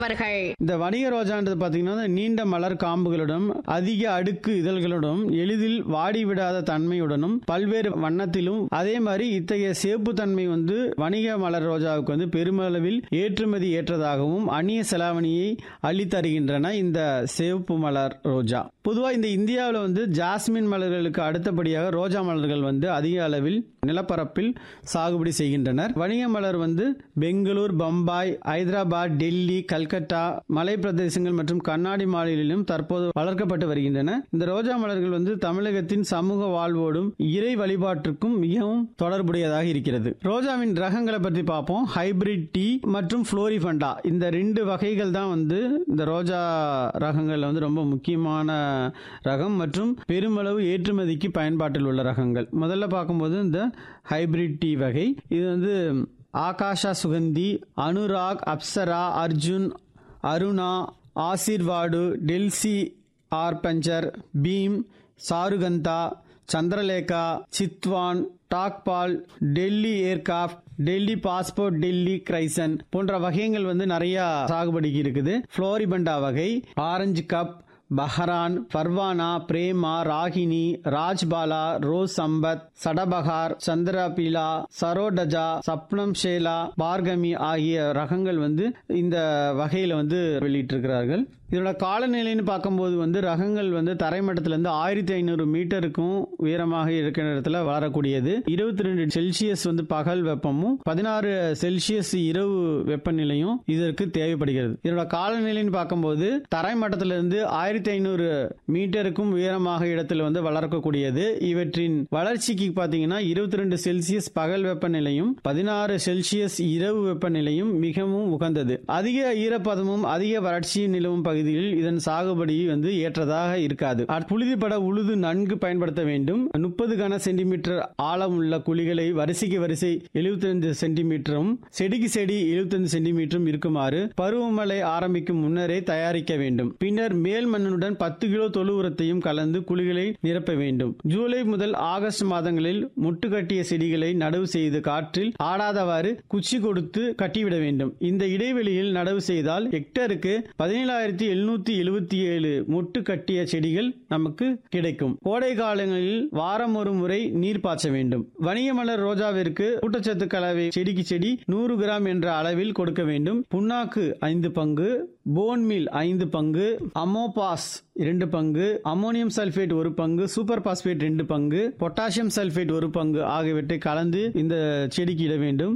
இந்த வணிக ரோஜான்றது பாத்தீங்கன்னா நீண்ட மலர் காம்புகளுடன் அதிக அடுக்கு இதழ்களுடன் எளிதில் வாடிவிடாத தன்மையுடனும் பல்வேறு வண்ணத்திலும் அதே மாதிரி இத்தகைய சேப்பு தன்மை வணிக மலர் ரோஜாவுக்கு பெருமளவில் ஏற்றுமதி ஏற்றதாகவும் அந்நிய செலாவணியை அள்ளித்தருகின்றன இந்த சேப்பு மலர் ரோஜா. பொதுவாக இந்த இந்தியாவில் ஜாஸ்மின் மலர்களுக்கு அடுத்தபடியாக ரோஜா மலர்கள் அதிக அளவில் நிலப்பரப்பில் சாகுபடி செய்கின்றனர். வணிக மலர் பெங்களூர், பம்பாய், ஹைதராபாத், டெல்லி, கல்கத்தா, மலை பிரதேசங்கள் மற்றும் கர்நாடக மாநிலங்களிலும் தற்போது வளர்க்கப்பட்டு வருகின்றன. இந்த ரோஜா மலர்கள் தமிழகத்தின் சமூக வாழ்வோடும் இறை வழிபாட்டிற்கும் மிகவும் தொடர்புடையதாக இருக்கிறது. ரோஜாவின் ரகங்களை பற்றி பார்ப்போம். ஹைபிரிட் டீ மற்றும் புளோரிபண்டா இந்த 2 வகைகள் தான் இந்த ரோஜா ரகங்கள் ரொம்ப முக்கியமான ரகம் மற்றும் பெருமளவு ஏற்றுமதிக்கு பயன்பாட்டில் உள்ள ரகங்கள். முதல்ல பார்க்கும்போது இந்த ஹைபிரிட் டீ வகை. இது akasha Suganthi, Anurag, Apsara, Arjun, Aruna, Ashirwad, Delcy ஆர்பஞ்சர், beam, சாருகந்தா, Chandralekha, சித்வான், டாக்பால், Delhi aircraft, Delhi passport, Delhi கிரைசன் போன்ற வகைகள் நிறைய சாகுபடிக்கு இருக்குது. புளோரிபண்டா வகை, orange cup, Baharan, பர்வானா, Prema, Ragini, Rajbala, rose Sampath, சடபகார், சந்திரபீலா, சரோடஜா, Shabnam ஷேலா, பார்கமி ஆகிய ரகங்கள் இந்த வகையில வெளியிட்டிருக்கிறார்கள். இதோட காலநிலைன்னு பார்க்கும்போது ரகங்கள் தரைமட்டத்திலிருந்து 1500 மீட்டருக்கும் உயரமாக இருக்கிற இடத்துல வளரக்கூடியது. 22 செல்சியஸ் பகல் வெப்பமும் 16 செல்சியஸ் இரவு வெப்பநிலையும் இதற்கு தேவைப்படுகிறது. இதோட காலநிலைன்னு பார்க்கும்போது தரைமட்டத்திலிருந்து 1500 மீட்டருக்கும் உயரமாக இடத்துல வளர்க்கக்கூடியது. இவற்றின் வளர்ச்சிக்கு பார்த்தீங்கன்னா 22 செல்சியஸ் பகல் வெப்பநிலையும் 16 செல்சியஸ் இரவு வெப்பநிலையும் மிகவும் உகந்தது. அதிக ஈரப்பதமும் அதிக வறட்சி நிலவும் பகுதியில் இதன் சாகுபடி ஏற்றதாக இருக்காது. புழுதிப்பட உழுது நன்கு பயன்படுத்த வேண்டும். 30 கன சென்டிமீட்டர் ஆழம் உள்ள குழிகளை வரிசைக்கு வரிசை 75 சென்டிமீட்டரும் செடிக்கு செடி 75 சென்டிமீட்டரும் இருக்குமாறு பருவமழை ஆரம்பிக்கும் முன்னரே தயாரிக்க வேண்டும். பின்னர் மேல் மண்ணுடன் 10 கிலோ தொழு உரத்தையும் கலந்து குழிகளை நிரப்ப வேண்டும். ஜூலை முதல் ஆகஸ்ட் மாதங்களில் முட்டு கட்டிய செடிகளை நடவு செய்து காற்றில் ஆடாதவாறு குச்சி கொடுத்து கட்டிவிட வேண்டும். இந்த இடைவெளியில் நடவு செய்தால் ஹெக்டருக்கு 1777 முட்டு கட்டிய செடிகள் நமக்கு கிடைக்கும். கோடை காலங்களில் வாரம் ஒரு முறை நீர் பாய்ச்ச வேண்டும். வணிக மலர் ரோஜாவிற்கு ஊட்டச்சத்து கலவை செடிக்கு செடி 100 கிராம் என்ற அளவில் கொடுக்க வேண்டும். புண்ணாக்கு 5 பங்கு, போன் மீல் 5 பங்கு, அமோபாஸ் 2 பங்கு, அமோனியம் சல்பேட் 1 பங்கு, சூப்பர் பாஸ்பேட் 2 பங்கு, பொட்டாசியம் சல்பேட் 1 பங்கு ஆகியவற்றை கலந்து இந்த செடிக்கு இட வேண்டும்.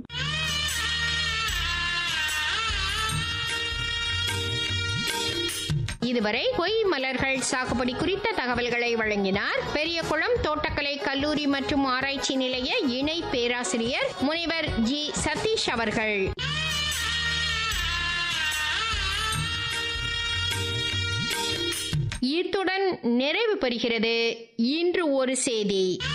இதுவரை கொய் மலர்கள் சாகுபடி குறித்த தகவல்களை வழங்கினார் பெரியகுளம் தோட்டக்கலை கல்லூரி மற்றும் ஆராய்ச்சி நிலைய இணை பேராசிரியர் முனைவர் ஜி சதீஷ் அவர்கள். இத்துடன் நிறைவு பெறுகிறது இன்று ஒரு செய்தி.